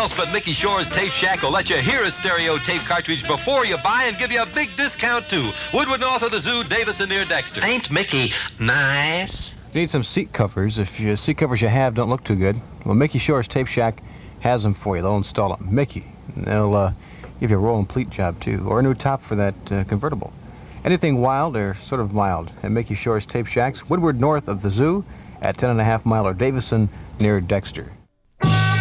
else but Mickey Shore's Tape Shack will let you hear a stereo tape cartridge before you buy and give you a big discount, too. Woodward, north of the zoo, Davison near Dexter. Ain't Mickey nice? You need some seat covers. If your seat covers you have don't look too good, well, Mickey Shore's Tape Shack has them for you. They'll install them. Mickey. And they'll give you a roll and pleat job, too, or a new top for that convertible. Anything wild or sort of mild at Mickey Shore's Tape Shacks, Woodward, north of the zoo, at 10.5 Mile or Davison near Dexter.